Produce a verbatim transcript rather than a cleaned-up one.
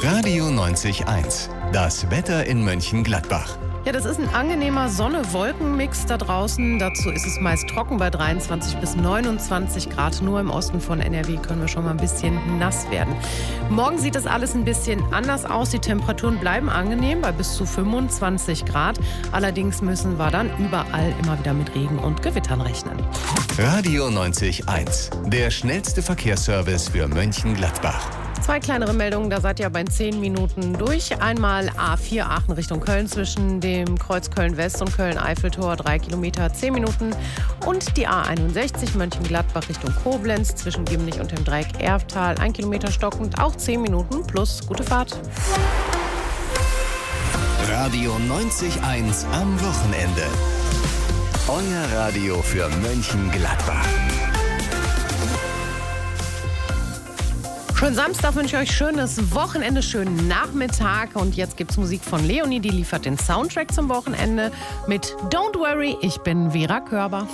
Radio neunzig eins. Das Wetter in Mönchengladbach. Ja, das ist ein angenehmer Sonne-Wolken-Mix da draußen. Dazu ist es meist trocken bei dreiundzwanzig bis neunundzwanzig Grad. Nur im Osten von N R W können wir schon mal ein bisschen nass werden. Morgen sieht das alles ein bisschen anders aus. Die Temperaturen bleiben angenehm bei bis zu fünfundzwanzig Grad. Allerdings müssen wir dann überall immer wieder mit Regen und Gewittern rechnen. Radio neunzig eins. Der schnellste Verkehrsservice für Mönchengladbach. Zwei kleinere Meldungen, da seid ihr aber in zehn Minuten durch. Einmal A vier Aachen Richtung Köln zwischen dem Kreuz Köln-West und Köln-Eiffeltor, drei Kilometer, zehn Minuten. Und die A einundsechzig Mönchengladbach Richtung Koblenz zwischen Gimlich und dem Dreieck Erftal, ein Kilometer stockend, auch zehn Minuten plus gute Fahrt. Radio neunzig eins am Wochenende. Euer Radio für Mönchengladbach. Schönen Samstag wünsche ich euch schönes Wochenende, schönen Nachmittag. Und jetzt gibt's Musik von Leonie, die liefert den Soundtrack zum Wochenende mit Don't Worry, ich bin Vera Körber.